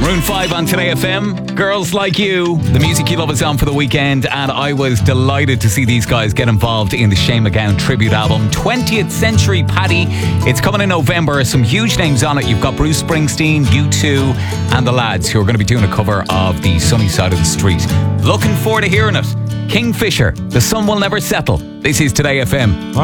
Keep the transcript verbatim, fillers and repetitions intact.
Maroon five on Today F M. Girls Like You. The music you love is on for the weekend, and I was delighted to see these guys get involved in the Shane MacGowan tribute album, twentieth Century Paddy. It's coming in November. Some huge names on it. You've got Bruce Springsteen, U two, and the lads who are going to be doing a cover of The Sunny Side of the Street. Looking forward to hearing it. Kingfisher, The Sun Will Never Settle. This is Today F M.